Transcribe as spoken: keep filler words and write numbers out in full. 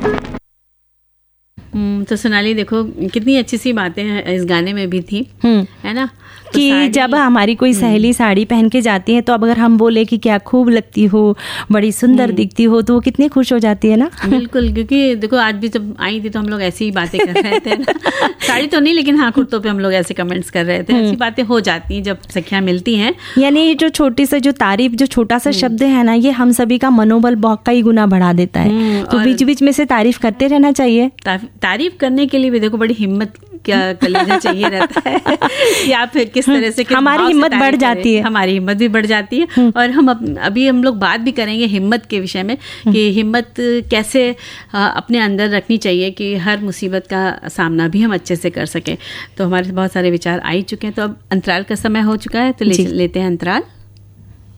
तो सोनाली देखो कितनी अच्छी सी बातें इस गाने में भी थी, है ना, कि जब हमारी कोई सहेली साड़ी पहन के जाती है तो अब अगर हम बोले कि क्या खूब लगती हो, बड़ी सुंदर दिखती हो, तो वो कितनी खुश हो जाती है ना। बिल्कुल, क्योंकि देखो आज भी जब आई थी तो हम लोग ऐसी ही बातें कर रहे थे ना। साड़ी तो नहीं, लेकिन हाँ कुर्तों पे हम लोग ऐसे कमेंट्स कर रहे थे। ऐसी बातें हो जाती हैं जब सखियां मिलती हैं। यानी जो छोटी सा जो तारीफ, जो छोटा सा शब्द है ना, ये हम सभी का मनोबल बहुत कई गुना बढ़ा देता है। तो बीच बीच में से तारीफ करते रहना चाहिए। तारीफ करने के लिए भी देखो बड़ी हिम्मत क्या कलेजा चाहिए रहता है, या फिर किस तरह से हमारी हिम्मत बढ़ जाती है, हमारी हिम्मत भी बढ़ जाती है। और हम अभी हम लोग बात भी करेंगे हिम्मत के विषय में, कि हिम्मत कैसे अपने अंदर रखनी चाहिए कि हर मुसीबत का सामना भी हम अच्छे से कर सकें। तो हमारे बहुत सारे विचार आ ही चुके हैं। तो अब अंतराल का समय हो चुका है, तो ले लेते हैं अंतराल।